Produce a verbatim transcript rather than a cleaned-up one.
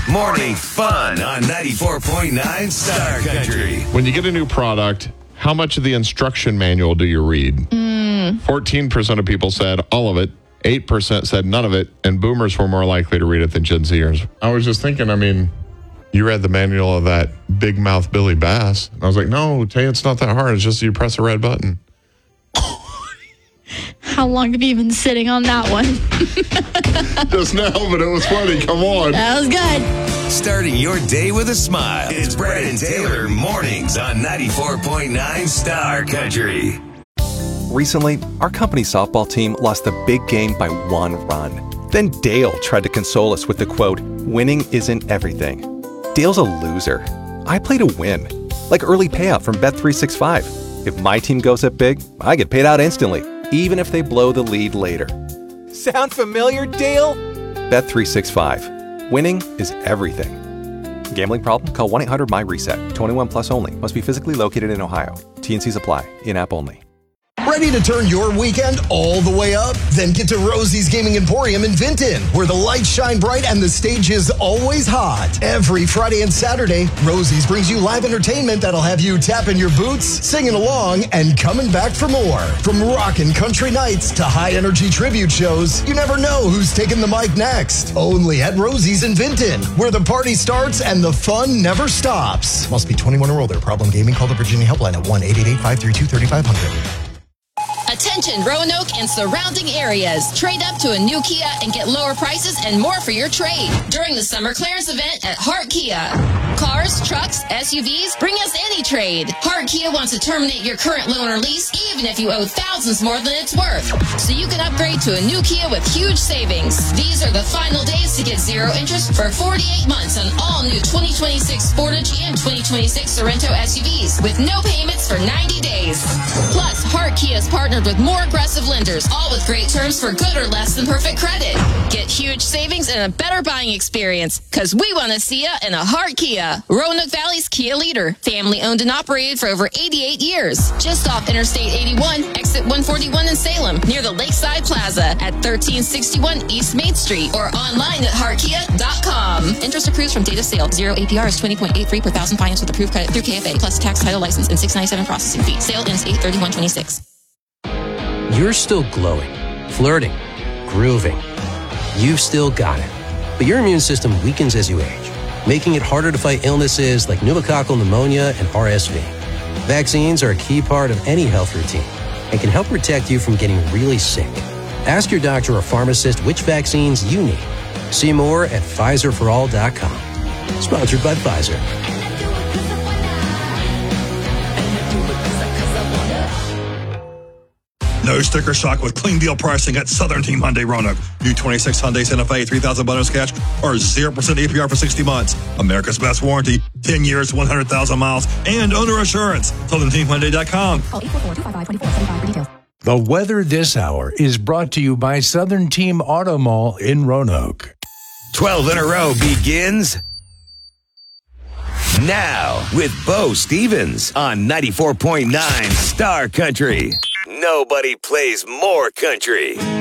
Morning fun on ninety-four point nine Star Country. When you get a new product, how much of the instruction manual do you read? Mm. fourteen percent of people said all of it. eight percent said none of it. And boomers were more likely to read it than Gen Zers. I was just thinking, I mean, you read the manual of that big mouth Billy Bass. And I was like, no, Tay, it's not that hard. It's just you press a red button. How long have you been sitting on that one? Just now, but it was funny. Come on. That was good. Starting your day with a smile. It's Brad and Taylor mornings on ninety-four point nine Star Country. Recently, our company softball team lost the big game by one run. Then Dale tried to console us with the quote, "Winning isn't everything." Dale's a loser. I play to win. Like early payout from Bet three sixty-five. If my team goes up big, I get paid out instantly, even if they blow the lead later. Sound familiar, Dale? Bet three sixty-five. Winning is everything. Gambling problem? Call one eight hundred M Y reset. twenty-one plus only. Must be physically located in Ohio. T N Cs apply. In-app only. Ready to turn your weekend all the way up? Then get to Rosie's Gaming Emporium in Vinton, where the lights shine bright and the stage is always hot. Every Friday and Saturday, Rosie's brings you live entertainment that'll have you tapping your boots, singing along, and coming back for more. From rockin' country nights to high-energy tribute shows, you never know who's taking the mic next. Only at Rosie's in Vinton, where the party starts and the fun never stops. Must be twenty-one or older. Problem gaming? Call the Virginia Helpline at one eight eight eight, five three two, three five zero zero. Attention Roanoke and surrounding areas. Trade up to a new Kia and get lower prices and more for your trade during the summer clearance event at Hart Kia. Cars, trucks, S U Vs, bring us any trade. Hart Kia wants to terminate your current loan or lease even if you owe thousands more than it's worth. So you can upgrade to a new Kia with huge savings. These are the final days to get zero interest for forty-eight months on all new twenty twenty-six Sportage and twenty twenty-six Sorento S U Vs with no payments for ninety days. Plus, Hart Kia is partnered with more aggressive lenders, all with great terms for good or less than perfect credit. Get huge savings and a better buying experience, because we want to see you in a Hart Kia. Roanoke Valley's Kia leader, family owned and operated for over eighty-eight years. Just off Interstate eighty-one, exit one forty-one in Salem, near the Lakeside Plaza at thirteen sixty-one East Main Street, or online at hart kia dot com. Interest accrues from date of sale. Zero A P R is twenty point eight three per thousand finance with approved credit through K F A, plus tax, title, license, and six ninety-seven processing fee. Sale ends eight thirty-one twenty-six. You're still glowing, flirting, grooving. You've still got it. But your immune system weakens as you age, making it harder to fight illnesses like pneumococcal pneumonia and R S V. Vaccines are a key part of any health routine and can help protect you from getting really sick. Ask your doctor or pharmacist which vaccines you need. See more at Pfizer for all dot com. Sponsored by Pfizer. No sticker shock with clean deal pricing at Southern Team Hyundai Roanoke. New twenty-six Hyundai Santa Fe, three thousand bonus cash, or zero percent A P R for sixty months. America's best warranty, ten years, one hundred thousand miles, and owner assurance. Southern Team Hyundai dot com. Call eight four four, two five five, two four seven five for details. The weather this hour is brought to you by Southern Team Auto Mall in Roanoke. twelve in a row begins now with Bo Stevens on ninety-four point nine Star Country. Nobody plays more country.